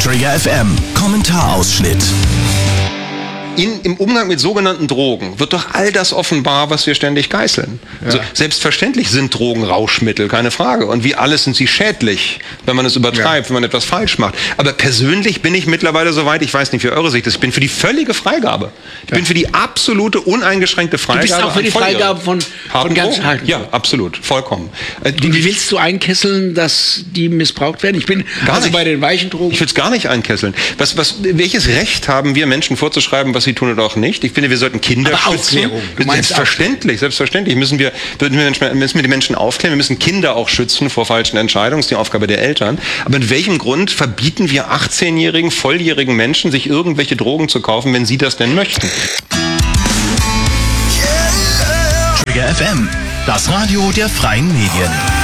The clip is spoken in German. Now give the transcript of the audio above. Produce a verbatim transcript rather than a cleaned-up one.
Trigger F M, Kommentarausschnitt. In, Im Umgang mit sogenannten Drogen wird doch all das offenbar, was wir ständig geißeln. Ja. Also selbstverständlich sind Drogen Rauschmittel, keine Frage. Und wie alles sind sie schädlich, wenn man es übertreibt, ja. wenn man etwas falsch macht. Aber persönlich bin ich mittlerweile so weit, ich weiß nicht, wie eure Sicht ist, ich bin für die völlige Freigabe. Ich ja. bin für die absolute, uneingeschränkte Freigabe. Du bist auch für die Freigabe von, von ganz harten. Ja, absolut, vollkommen. Äh, die, Und wie willst du einkesseln, dass die missbraucht werden? Ich bin gar also nicht. bei den weichen Drogen. Ich will es gar nicht einkesseln. Was, was, welches Recht haben wir Menschen vorzuschreiben, was sie tun oder auch nicht? Ich finde, wir sollten Kinder Aber schützen. Aufklärung. Selbstverständlich, selbstverständlich müssen wir, müssen wir die Menschen aufklären. Wir müssen Kinder auch schützen vor falschen Entscheidungen. Das ist die Aufgabe der Eltern. Aber in welchem Grund verbieten wir achtzehnjährigen, volljährigen Menschen, sich irgendwelche Drogen zu kaufen, wenn sie das denn möchten? Trigger F M, das Radio der freien Medien.